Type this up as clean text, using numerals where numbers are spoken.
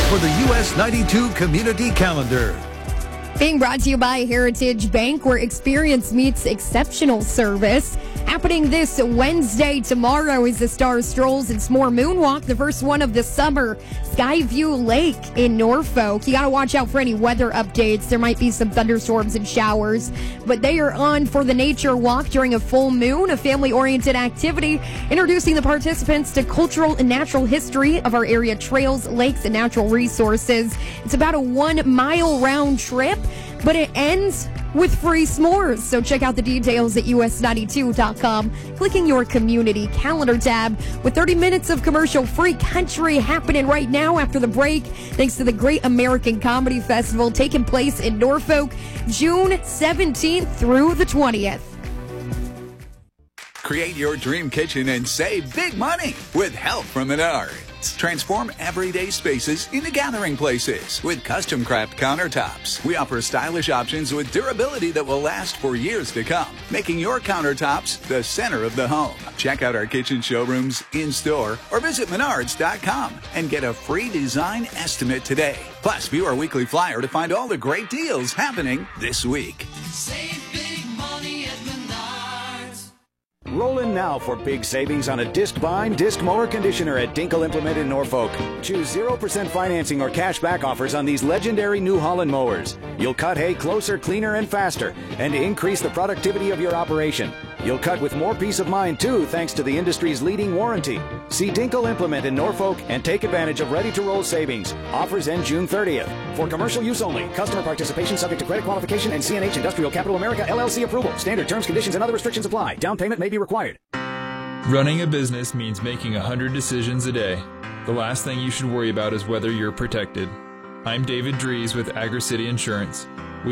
for the US 92 Community Calendar. Being brought to you by Heritage Bank, where experience meets exceptional service. Happening this Wednesday. Tomorrow is the Star Strolls and S'more Moonwalk, the first one of the summer. Skyview Lake in Norfolk. You got to watch out for any weather updates. There might be some thunderstorms and showers, but they are on for the nature walk during a full moon, a family-oriented activity, introducing the participants to cultural and natural history of our area trails, lakes, and natural resources. It's about a 1 mile round trip, but it ends with free s'mores. So check out the details at us92.com, clicking your community calendar tab, with 30 minutes of commercial-free country happening right now after the break, thanks to the Great American Comedy Festival taking place in Norfolk, June 17th through the 20th. Create your dream kitchen and save big money with help from Menards. Transform everyday spaces into gathering places with custom craft countertops. We offer stylish options with durability that will last for years to come, making your countertops the center of the home. Check out our kitchen showrooms in-store or visit Menards.com and get a free design estimate today. Plus, view our weekly flyer to find all the great deals happening this week. Save big money at Menards. Roll in now for big savings on a disc-bind disc mower conditioner at Dinkle Implement in Norfolk. Choose 0% financing or cash back offers on these legendary New Holland mowers. You'll cut hay closer, cleaner, and faster, and increase the productivity of your operation. You'll cut with more peace of mind, too, thanks to the industry's leading warranty. See Dinkle Implement in Norfolk and take advantage of ready-to-roll savings. Offers end June 30th. For commercial use only. Customer participation subject to credit qualification and CNH Industrial Capital America LLC approval. Standard terms, conditions, and other restrictions apply. Down payment may be required. Running a business means making 100 decisions a day. The last thing you should worry about is whether you're protected. I'm David Dries with AgriCity Insurance.